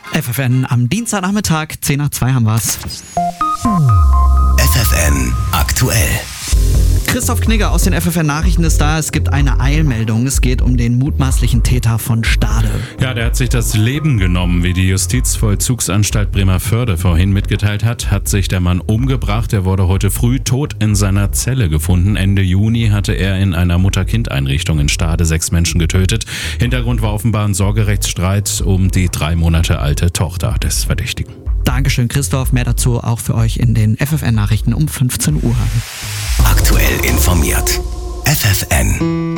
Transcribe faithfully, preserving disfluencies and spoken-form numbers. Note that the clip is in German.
F F N am Dienstagnachmittag, zehn nach zwei haben wir's. F F N aktuell. Christoph Knigger aus den F F N-Nachrichten ist da. Es gibt eine Eilmeldung. Es geht um den mutmaßlichen Täter von Stade. Ja, der hat sich das Leben genommen. Wie die Justizvollzugsanstalt Bremervörde vorhin mitgeteilt hat, hat sich der Mann umgebracht. Er wurde heute früh tot in seiner Zelle gefunden. Ende Juni hatte er in einer Mutter-Kind-Einrichtung in Stade sechs Menschen getötet. Hintergrund war offenbar ein Sorgerechtsstreit um die drei Monate alte Tochter des Verdächtigen. Dankeschön, Christoph. Mehr dazu auch für euch in den F F N-Nachrichten um fünfzehn Uhr. Aktuell informiert. F F N.